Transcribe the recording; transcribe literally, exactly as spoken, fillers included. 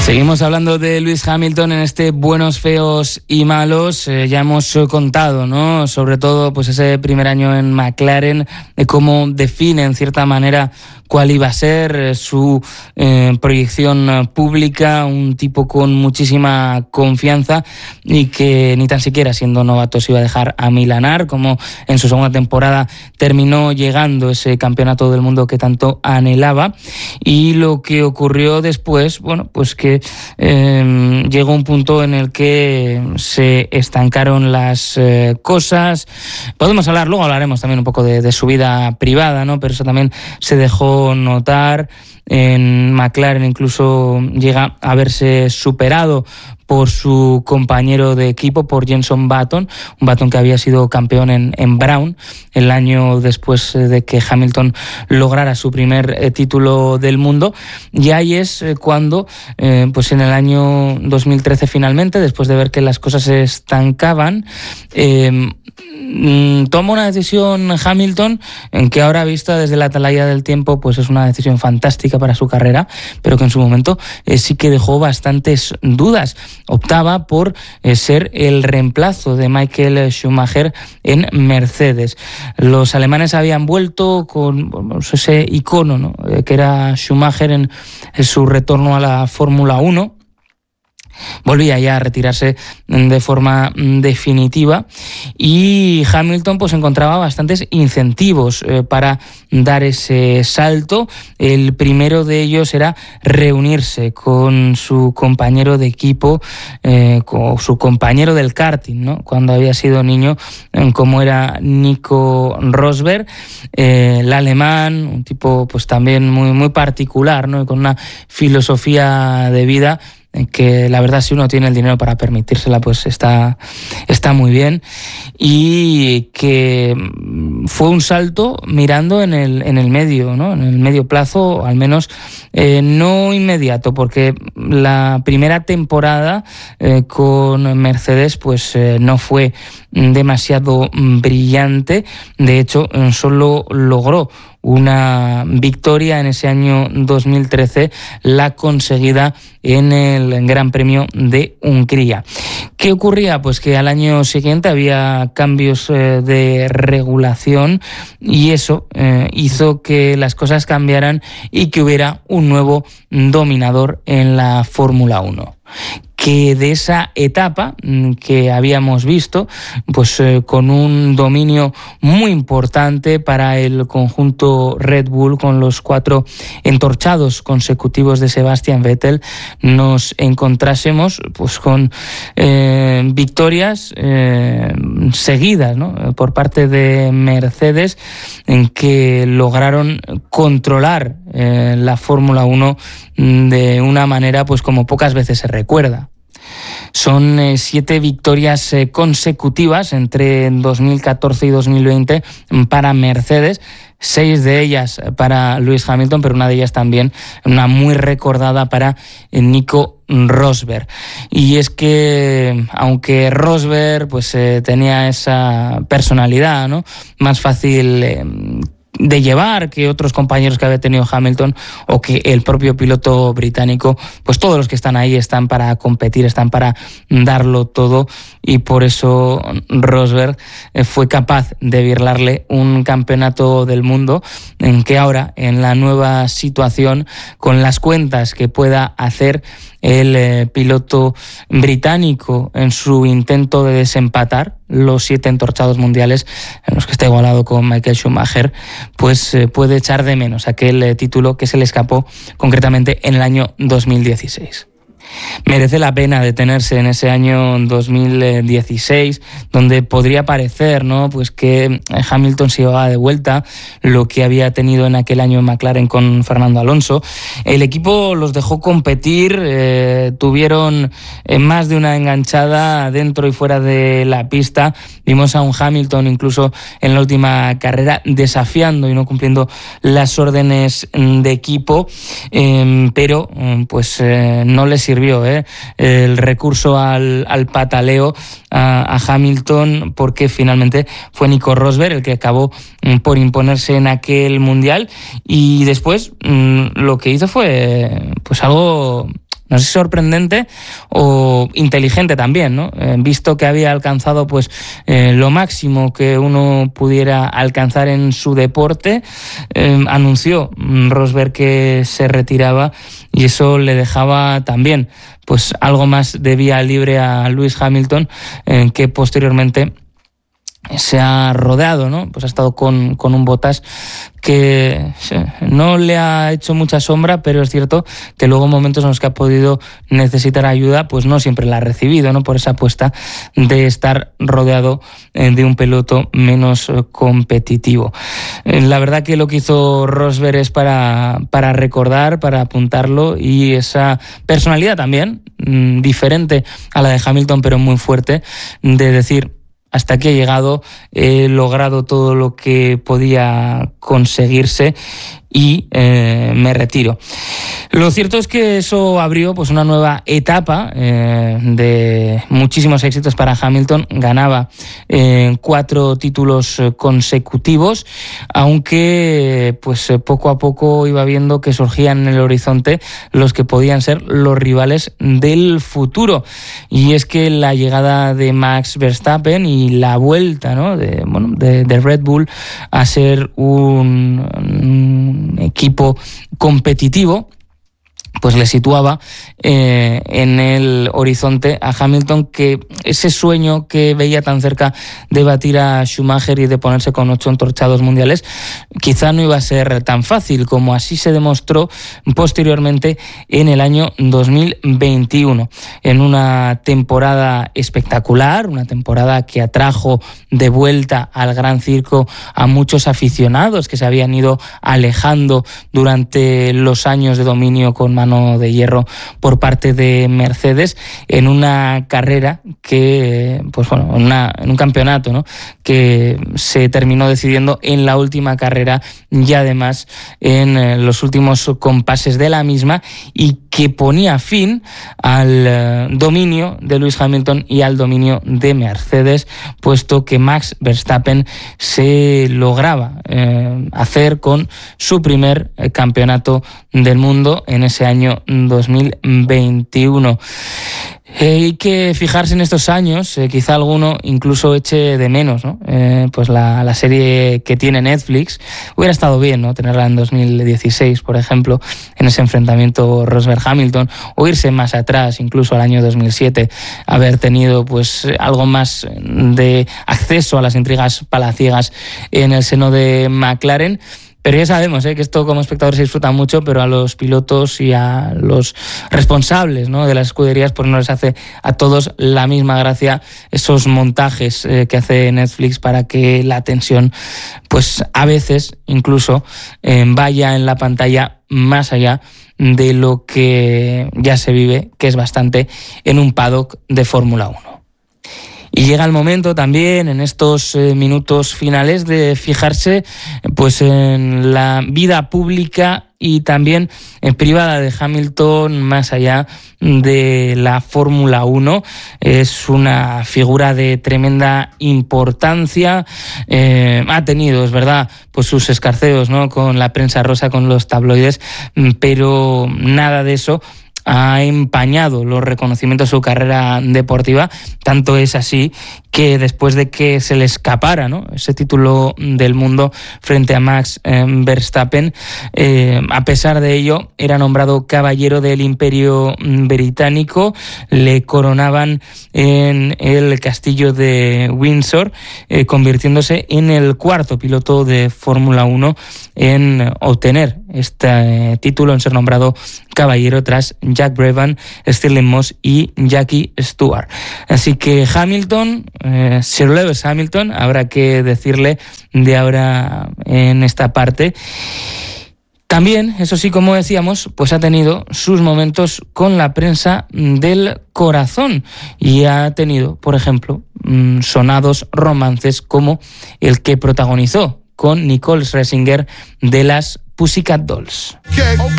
Seguimos hablando de Lewis Hamilton en este Buenos, Feos y Malos. Eh, ya hemos contado, ¿no? Sobre todo, pues ese primer año en McLaren, de cómo define en cierta manera cuál iba a ser eh, su eh, proyección pública, un tipo con muchísima confianza y que ni tan siquiera siendo novato se iba a dejar amilanar, como en su segunda temporada terminó llegando ese campeonato del mundo que tanto anhelaba. Y lo que ocurrió después, bueno, pues que eh, llegó un punto en el que se estancaron las eh, cosas. Podemos hablar, luego hablaremos también un poco de, de su vida privada, ¿no? Pero eso también se dejó notar. En McLaren incluso llega a verse superado por su compañero de equipo, por Jenson Button, un Button que había sido campeón en, en Brown el año después de que Hamilton lograra su primer eh, título del mundo. Y ahí es eh, cuando, eh, pues en el año dos mil trece finalmente, después de ver que las cosas se estancaban, eh, toma una decisión Hamilton en que ahora vista desde la atalaya del tiempo pues es una decisión fantástica para su carrera, pero que en su momento eh, sí que dejó bastantes dudas. Optaba por eh, ser el reemplazo de Michael Schumacher en Mercedes. Los alemanes habían vuelto con bueno, ese icono, ¿no? eh, que era Schumacher en, en su retorno a la Fórmula uno. Volvía ya a retirarse de forma definitiva y Hamilton pues encontraba bastantes incentivos eh, para dar ese salto. El primero de ellos era reunirse con su compañero de equipo, eh, con su compañero del karting, ¿no? Cuando había sido niño, eh, como era Nico Rosberg, eh, el alemán, un tipo pues también muy, muy particular, ¿no? Con una filosofía de vida que la verdad si uno tiene el dinero para permitírsela pues está, está muy bien, y que fue un salto mirando en el, en el medio, ¿no? En el medio plazo, al menos eh, no inmediato, porque la primera temporada eh, con Mercedes pues eh, no fue demasiado brillante. De hecho, solo logró una victoria en ese año dos mil trece, la conseguida en el Gran Premio de Hungría. ¿Qué ocurría? Pues que al año siguiente había cambios eh, de regulación y eso eh, hizo que las cosas cambiaran y que hubiera un nuevo dominador en la Fórmula uno. Que de esa etapa que habíamos visto, pues eh, con un dominio muy importante para el conjunto Red Bull, con los cuatro entorchados consecutivos de Sebastian Vettel, nos encontrásemos pues con eh, victorias eh, seguidas, ¿no? Por parte de Mercedes, en que lograron controlar eh, la Fórmula uno de una manera pues como pocas veces se recuerda. Son eh, siete victorias eh, consecutivas entre dos mil catorce y dos mil veinte para Mercedes, seis de ellas para Lewis Hamilton, pero una de ellas también, una muy recordada para eh, Nico Rosberg. Y es que aunque Rosberg pues eh, tenía esa personalidad, ¿no? Más fácil eh, de llevar que otros compañeros que había tenido Hamilton o que el propio piloto británico, pues todos los que están ahí están para competir, están para darlo todo, y por eso Rosberg fue capaz de birlarle un campeonato del mundo, en que ahora, en la nueva situación, con las cuentas que pueda hacer el eh, piloto británico en su intento de desempatar los siete entorchados mundiales en los que está igualado con Michael Schumacher, pues eh, puede echar de menos aquel eh, título que se le escapó concretamente en el año dos mil dieciséis. Merece la pena detenerse en ese año dos mil dieciséis, donde podría parecer, ¿no?, pues que Hamilton se llevaba de vuelta lo que había tenido en aquel año en McLaren con Fernando Alonso. El equipo los dejó competir, eh, tuvieron eh, más de una enganchada dentro y fuera de la pista. Vimos a un Hamilton incluso en la última carrera desafiando y no cumpliendo las órdenes de equipo, eh, pero pues eh, no le sirvió ¿eh? el recurso al, al pataleo a, a Hamilton, porque finalmente fue Nico Rosberg el que acabó mm, por imponerse en aquel mundial, y después mm, lo que hizo fue pues algo no sé si sorprendente o inteligente también, ¿no? Eh, visto que había alcanzado pues eh, lo máximo que uno pudiera alcanzar en su deporte, eh, anunció Rosberg que se retiraba y eso le dejaba también pues algo más de vía libre a Lewis Hamilton, eh, que posteriormente se ha rodeado, ¿no? Pues ha estado con, con un Bottas que no le ha hecho mucha sombra, pero es cierto que luego en momentos en los que ha podido necesitar ayuda, pues no siempre la ha recibido, ¿no? Por esa apuesta de estar rodeado de un piloto menos competitivo. La verdad que lo que hizo Rosberg es para, para recordar, para apuntarlo, y esa personalidad también, diferente a la de Hamilton, pero muy fuerte, de decir: hasta aquí he llegado, he logrado todo lo que podía conseguirse y eh, me retiro. Lo cierto es que eso abrió pues una nueva etapa eh, de muchísimos éxitos para Hamilton. Ganaba eh, cuatro títulos consecutivos, aunque pues poco a poco iba viendo que surgían en el horizonte los que podían ser los rivales del futuro. Y es que la llegada de Max Verstappen y la vuelta, ¿no? de, bueno, de, de Red Bull a ser un, un equipo competitivo, pues le situaba eh, en el horizonte a Hamilton, que ese sueño que veía tan cerca de batir a Schumacher y de ponerse con ocho entorchados mundiales, quizá no iba a ser tan fácil, como así se demostró posteriormente en el año dos mil veintiuno, en una temporada espectacular, una temporada que atrajo de vuelta al gran circo a muchos aficionados que se habían ido alejando durante los años de dominio con mano de hierro por parte de Mercedes, en una carrera que, pues bueno, en, una, en un campeonato, ¿no? que se terminó decidiendo en la última carrera y además en los últimos compases de la misma, y que ponía fin al dominio de Lewis Hamilton y al dominio de Mercedes, puesto que Max Verstappen se lograba eh, hacer con su primer eh, campeonato del mundo en ese año dos mil veintiuno. Eh, hay que fijarse en estos años, eh, quizá alguno incluso eche de menos, ¿no? Eh, pues la, la serie que tiene Netflix. Hubiera estado bien, ¿no? Tenerla en dos mil dieciséis, por ejemplo, en ese enfrentamiento Rosberg-Hamilton, o irse más atrás, incluso al año dos mil siete, haber tenido pues algo más de acceso a las intrigas palaciegas en el seno de McLaren. Pero ya sabemos ¿eh? que esto como espectadores se disfruta mucho, pero a los pilotos y a los responsables, ¿no? de las escuderías pues no les hace a todos la misma gracia esos montajes eh, que hace Netflix para que la tensión pues a veces incluso eh, vaya en la pantalla más allá de lo que ya se vive, que es bastante, en un paddock de Fórmula uno. Y llega el momento también en estos eh, minutos finales de fijarse pues en la vida pública y también en privada de Hamilton, más allá de la Fórmula uno. Es una figura de tremenda importancia. Eh, ha tenido, es verdad, pues sus escarceos, ¿no? con la prensa rosa, con los tabloides, pero nada de eso ha empañado los reconocimientos de su carrera deportiva. Tanto es así que después de que se le escapara, ¿no? ese título del mundo frente a Max eh, Verstappen, eh, a pesar de ello era nombrado caballero del Imperio Británico, le coronaban en el castillo de Windsor, eh, convirtiéndose en el cuarto piloto de Fórmula uno en obtener este título, en ser nombrado caballero, tras Jack Brabham, Stirling Moss y Jackie Stewart. Así que Hamilton, eh, Sir Lewis Hamilton, habrá que decirle de ahora en esta parte. También, eso sí, como decíamos, pues ha tenido sus momentos con la prensa del corazón y ha tenido, por ejemplo, sonados romances como el que protagonizó con Nicole Scherzinger de las Pussycat Dolls.